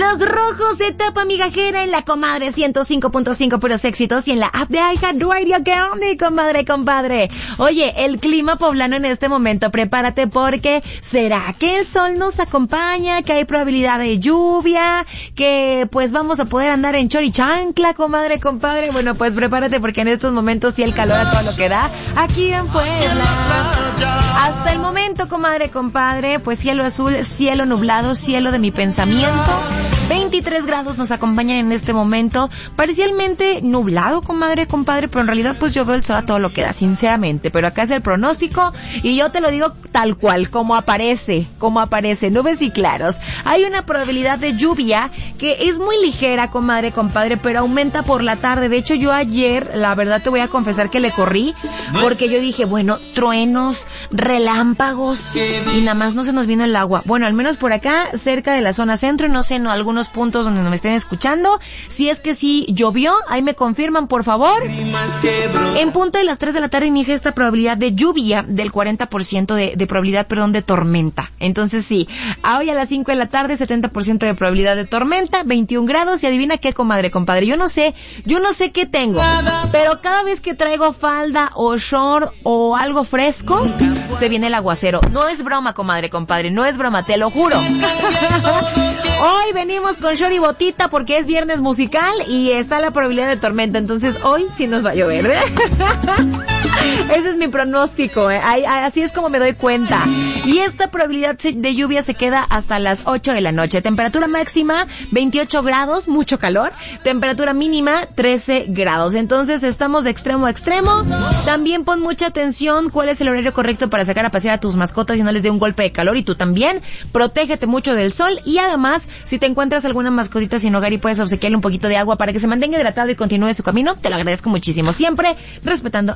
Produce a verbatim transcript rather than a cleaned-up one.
Los Rojos, etapa migajera en la comadre ciento cinco punto cinco puros éxitos y en la app de iHeartRadio. ¿Qué onda, comadre, compadre? Oye, el clima poblano en este momento, prepárate porque ¿será que el sol nos acompaña? Que hay probabilidad de lluvia, que pues vamos a poder andar en chorichancla, comadre, compadre. Bueno, pues prepárate porque en estos momentos sí el calor a todo lo que da aquí en Puebla. Hasta el momento, comadre, compadre, pues cielo azul, cielo nublado, cielo de mi pensamiento. veintitrés grados nos acompañan en este momento. Parcialmente nublado, comadre, compadre, pero en realidad pues yo veo el sol a todo lo que da, sinceramente. Pero acá es el pronóstico y yo te lo digo tal cual, como aparece, como aparece, nubes y claros. Hay una probabilidad de lluvia que es muy ligera, comadre, compadre, pero aumenta por la tarde. De hecho, yo ayer, la verdad te voy a confesar que le corrí, porque yo dije, bueno, truenos, relámpagos, y nada más no se nos vino el agua. Bueno, al menos por acá, cerca de la zona centro, no sé, en algunos puntos donde me estén escuchando, si es que sí llovió, ahí me confirman, por favor. En punto de las tres de la tarde inicia esta probabilidad de lluvia del cuarenta por ciento de, de probabilidad, perdón, de tormenta. Entonces sí, hoy a las cinco de la tarde, setenta por ciento de probabilidad de tormenta, veintiún grados, y adivina qué, comadre, compadre, yo no sé, yo no sé qué tengo, pero cada vez que traigo falda o short o algo fresco, se viene el aguacero. No es broma, comadre, compadre, no es broma, te lo juro. Hoy venimos con short y botita porque es viernes musical y está la probabilidad de tormenta, entonces hoy sí nos va a llover, ¿eh? Ese es mi pronóstico, ¿eh? Así es como me doy cuenta. Y esta probabilidad de lluvia se queda hasta las ocho de la noche. Temperatura máxima veintiocho grados, mucho calor. Temperatura mínima trece grados. Entonces estamos de extremo a extremo. También pon mucha atención cuál es el horario correcto para sacar a pasear a tus mascotas y no les dé un golpe de calor. Y tú también, protégete mucho del sol. Y además, si te encuentras alguna mascotita sin hogar y puedes obsequiarle un poquito de agua para que se mantenga hidratado y continúe su camino, te lo agradezco muchísimo. Siempre respetando